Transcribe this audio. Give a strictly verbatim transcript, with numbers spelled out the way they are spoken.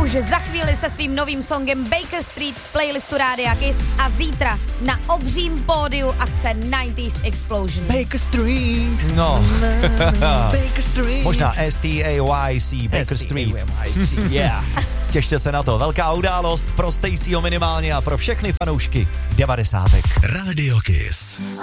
už za chvíli se svým novým songem Baker Street v playlistu Rádia Kiss a zítra na obřím pódiu akce devadesátých Explosion. Baker Street. No. Baker Street. Možná S T A Y C, Baker Street. Yeah. Těšte se na to. Velká událost pro Stacyho minimálně a pro všechny fanoušky devadesátek. Radio Kiss.